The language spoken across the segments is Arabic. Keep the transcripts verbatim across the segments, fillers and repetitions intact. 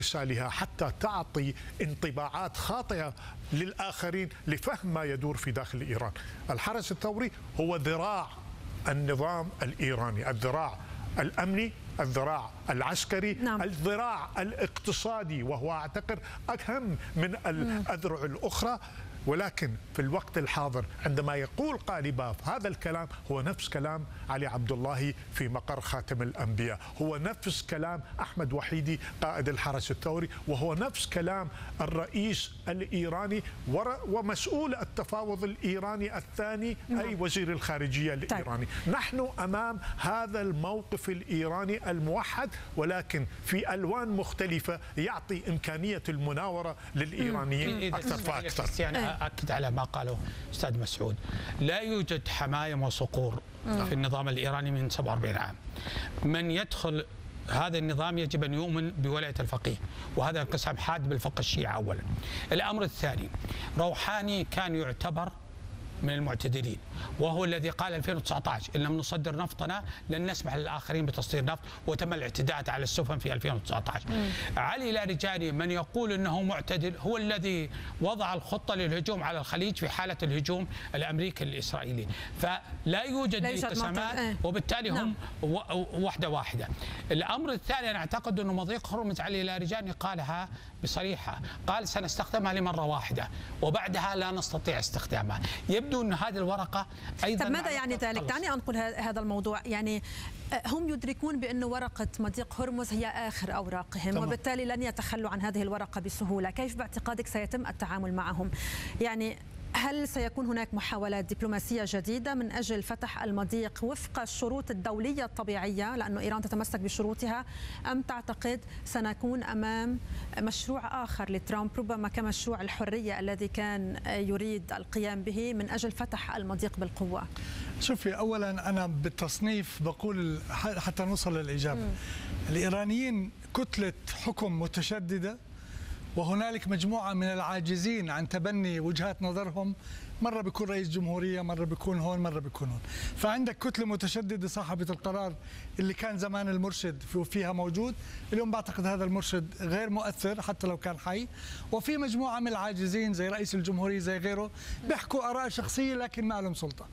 إرسالها حتى تعطي انطباعات خاطئة للآخرين لفهم ما يدور في داخل إيران. الحرس الثوري هو ذراع النظام الإيراني، الذراع الأمني، الذراع العسكري، نعم. الذراع الاقتصادي، وهو أعتقد أهم من الأذرع الأخرى. ولكن في الوقت الحاضر عندما يقول قالباف هذا الكلام هو نفس كلام علي عبد الله في مقر خاتم الأنبياء، هو نفس كلام أحمد وحيدي قائد الحرس الثوري، وهو نفس كلام الرئيس الإيراني ومسؤول التفاوض الإيراني الثاني أي وزير الخارجية الإيراني. طيب. نحن أمام هذا الموقف الإيراني الموحد، ولكن في ألوان مختلفة يعطي إمكانية المناورة للإيرانيين أكثر فأكثر. أكد على ما قاله أستاذ مسعود، لا يوجد حمايم وصقور في النظام الإيراني من سبعة وأربعين عام. من يدخل هذا النظام يجب أن يؤمن بولاية الفقيه، وهذا انقسام حاد بالفقه الشيعي أولا. الأمر الثاني، روحاني كان يعتبر من المعتدلين، وهو الذي قال ألفين وتسعة عشر إن لم نصدر نفطنا لن نسمح للآخرين بتصدير نفط، وتم الاعتداءات على السفن في ألفين وتسعة عشر. مم. علي لاریجانی من يقول أنه معتدل هو الذي وضع الخطة للهجوم على الخليج في حالة الهجوم الأمريكي الإسرائيلي، فلا يوجد انقسامات، وبالتالي هم وحدة واحدة. الأمر الثاني، أنا أعتقد أنه مضيق هرمز علي لاریجانی قالها بصريحة، قال سنستخدمها لمرة واحدة وبعدها لا نستطيع استخدامها. يبدو أن هذه الورقة أيضا. طب ماذا يعني ذلك؟ دعني أنقل هذا الموضوع. يعني هم يدركون بأن ورقة مضيق هرمز هي آخر أوراقهم، طبعا. وبالتالي لن يتخلوا عن هذه الورقة بسهولة. كيف باعتقادك سيتم التعامل معهم؟ يعني هل سيكون هناك محاولات دبلوماسية جديدة من أجل فتح المضيق وفق الشروط الدولية الطبيعية، لأنه إيران تتمسك بشروطها، أم تعتقد سنكون أمام مشروع آخر لترامب ربما كمشروع الحرية الذي كان يريد القيام به من أجل فتح المضيق بالقوة؟ شوفي، أولا أنا بالتصنيف بقول حتى نوصل للإجابة. م. الإيرانيين كتلة حكم متشددة، وهنالك مجموعة من العاجزين عن تبني وجهات نظرهم، مرة بيكون رئيس جمهورية، مرة بيكون هون، مرة بيكون هون. فعندك كتلة متشددة صاحبة القرار اللي كان زمان المرشد فيها موجود، اليوم بعتقد هذا المرشد غير مؤثر حتى لو كان حي، وفي مجموعة من العاجزين زي رئيس الجمهورية زي غيره بيحكوا آراء شخصية لكن ما لهم سلطة.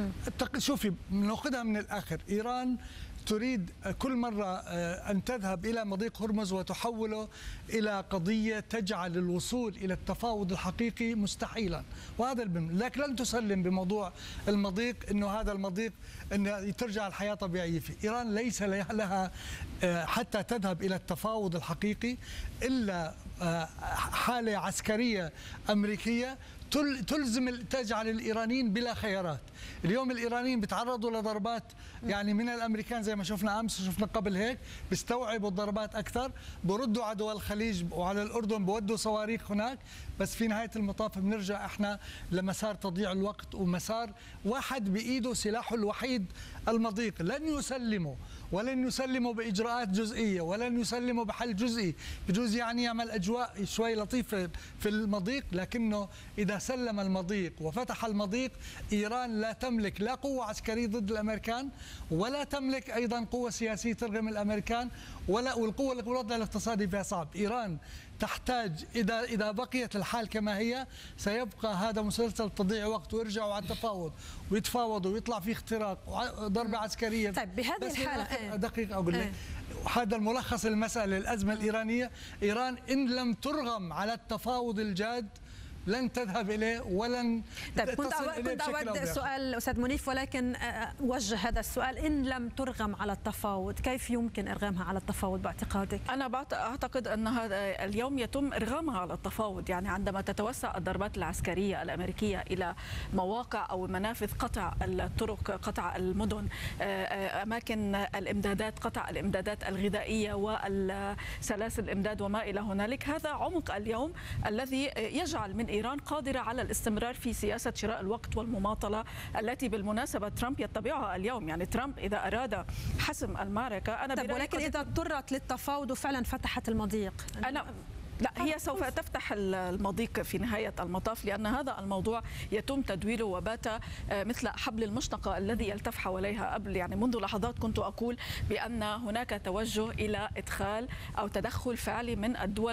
شوفي، ناخذها من الآخر، إيران تريد كل مرة أن تذهب إلى مضيق هرمز وتحوله إلى قضية تجعل الوصول إلى التفاوض الحقيقي مستحيلا، وهذا البم. لكن لن تسلم بموضوع المضيق أنه هذا المضيق أن ترجع الحياة طبيعية فيه. إيران ليس لها حتى تذهب إلى التفاوض الحقيقي إلا حالة عسكرية أمريكية تلزم تجعل الإيرانيين بلا خيارات. اليوم الإيرانيين بيتعرضوا لضربات يعني من الأمريكان زي ما شفنا أمس، شفنا قبل هيك، بيستوعبوا الضربات أكثر، بردوا على دول الخليج وعلى الأردن بودوا صواريخ هناك، بس في نهاية المطاف بنرجع إحنا لمسار تضييع الوقت ومسار واحد بإيده سلاحه الوحيد المضيق. لن يسلموا ولن يسلموا بإجراءات جزئية ولن يسلموا بحل جزئي، بجوز يعني يعمل أجواء شوي لطيفة في المضيق، لكنه إذا سلم المضيق وفتح المضيق، إيران لا تملك لا قوة عسكرية ضد الأمريكان، ولا تملك أيضا قوة سياسية ترغم الأمريكان، ولا والقوة الوضع الاقتصادي فيها صعب. إيران تحتاج، إذا إذا بقيت الحال كما هي سيبقى هذا مسلسل تضييع وقت، ويرجعوا على التفاوض ويتفاوضوا ويطلع في اختراق وضربة عسكرية. طيب بهذه الحالة دقيقة أقول لك، هذا الملخص المسألة الأزمة الإيرانية. إيران إن لم ترغم على التفاوض الجاد لن تذهب إليه ولن طيب كنت كنت أود سؤال أستاذ منيف، ولكن وجه هذا السؤال: إن لم ترغم على التفاوض كيف يمكن إرغامها على التفاوض باعتقادك؟ أنا أعتقد أن هذا اليوم يتم إرغامها على التفاوض، يعني عندما تتوسع الضربات العسكرية الأمريكية إلى مواقع أو منافذ قطع الطرق، قطع المدن، أماكن الإمدادات، قطع الإمدادات الغذائية والسلاسل الإمداد وما إلى هنالك، هذا عمق اليوم الذي يجعل من إيران قادرة على الاستمرار في سياسة شراء الوقت والمماطلة التي بالمناسبة ترامب يتبعها اليوم. يعني ترامب إذا أراد حسم المعركة، أنا طيب ولكن إذا اضطرت للتفاوض وفعلا فتحت المضيق، أنا لا، هي سوف تفتح المضيق في نهاية المطاف، لأن هذا الموضوع يتم تدويله وبات مثل حبل المشنقة الذي يلتف حواليها. قبل يعني منذ لحظات كنت أقول بأن هناك توجه إلى إدخال أو تدخل فعلي من الدول